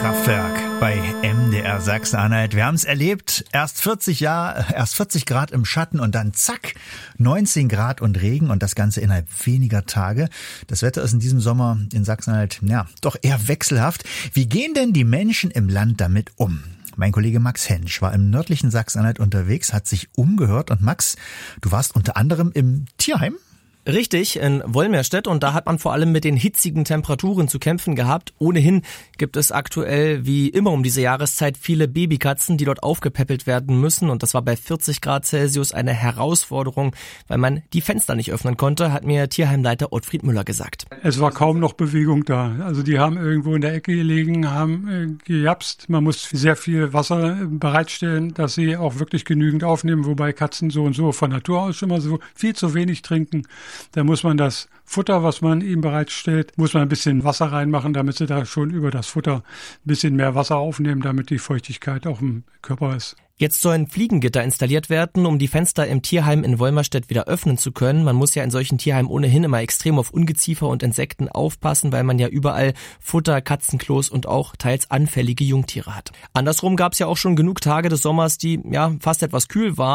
Kraftwerk bei MDR Sachsen-Anhalt. Wir haben es erlebt, erst 40 Grad im Schatten und dann zack, 19 Grad und Regen und das Ganze innerhalb weniger Tage. Das Wetter ist in diesem Sommer in Sachsen-Anhalt, doch eher wechselhaft. Wie gehen denn die Menschen im Land damit um? Mein Kollege Max Hensch war im nördlichen Sachsen-Anhalt unterwegs, hat sich umgehört und Max, du warst unter anderem im Tierheim? Richtig, in Wolmirstedt, und da hat man vor allem mit den hitzigen Temperaturen zu kämpfen gehabt. Ohnehin gibt es aktuell wie immer um diese Jahreszeit viele Babykatzen, die dort aufgepäppelt werden müssen, und das war bei 40 Grad Celsius eine Herausforderung, weil man die Fenster nicht öffnen konnte, hat mir Tierheimleiter Ottfried Müller gesagt. Es war kaum noch Bewegung da. Also die haben irgendwo in der Ecke gelegen, haben gejapst. Man muss sehr viel Wasser bereitstellen, dass sie auch wirklich genügend aufnehmen, wobei Katzen so und so von Natur aus schon mal so viel zu wenig trinken. Da muss man das Futter, was man ihm bereitstellt, muss man ein bisschen Wasser reinmachen, damit sie da schon über das Futter ein bisschen mehr Wasser aufnehmen, damit die Feuchtigkeit auch im Körper ist. Jetzt sollen Fliegengitter installiert werden, um die Fenster im Tierheim in Wolmirstedt wieder öffnen zu können. Man muss ja in solchen Tierheimen ohnehin immer extrem auf Ungeziefer und Insekten aufpassen, weil man ja überall Futter, Katzenklos und auch teils anfällige Jungtiere hat. Andersrum gab es ja auch schon genug Tage des Sommers, die fast etwas kühl waren.